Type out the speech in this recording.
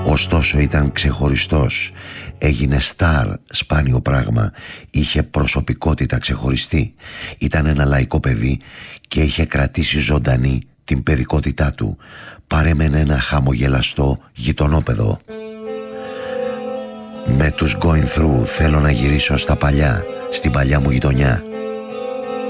Ωστόσο ήταν ξεχωριστός, έγινε στάρ, σπάνιο πράγμα, είχε προσωπικότητα ξεχωριστή, ήταν ένα λαϊκό παιδί και είχε κρατήσει ζωντανή την παιδικότητά του. Παρέμενε ένα χαμογελαστό γειτονόπεδο. Με τους Going Through θέλω να γυρίσω στα παλιά, στην παλιά μου γειτονιά.